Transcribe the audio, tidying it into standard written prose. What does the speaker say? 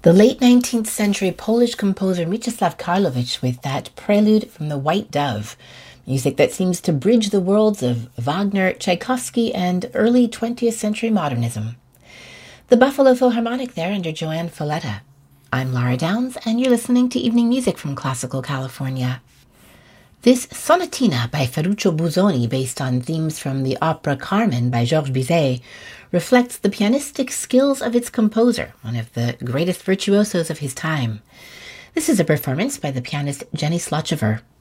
The late 19th century Polish composer Mieczysław Karlowicz with that prelude from The White Dove, music that seems to bridge the worlds of Wagner, Tchaikovsky, and early 20th century modernism. The Buffalo Philharmonic there under Joanne Folletta. I'm Laura Downs, and you're listening to Evening Music from Classical California. This sonatina by Ferruccio Busoni, based on themes from the opera Carmen by Georges Bizet, reflects the pianistic skills of its composer, one of the greatest virtuosos of his time. This is a performance by the pianist Jenny Slochever,